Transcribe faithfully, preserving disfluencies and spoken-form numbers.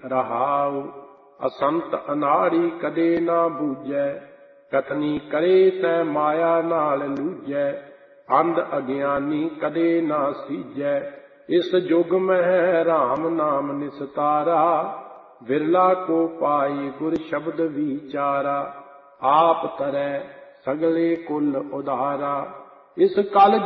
ਰਹਾਉ। ਅਸੰਤ ਅਨਾੜੀ ਕਦੇ ਨਾ ਬੂਝੈ, ਕਥਨੀ ਕਰੇ ਤੈ ਮਾਇਆ ਨਾਲ ਲੂਝੈ। ਅੰਧ ਅਗਿਆਨੀ ਕਦੇ ਨਾ ਸੀਝੈ, ਇਸ ਜੁਗ ਮਹਿ ਰਾਮ ਨਾਮ ਨਿਸਤਾਰਾ। ਵਿਰਲਾ ਕੋ ਪਾਈ ਗੁਰ ਸ਼ਬਦ ਵਿਚਾਰਾ, ਆਪ ਤਰੈ ਸਗਲੇ ਕੁਲ ਉਧਾਰਾ। ਇਸ ਕਲ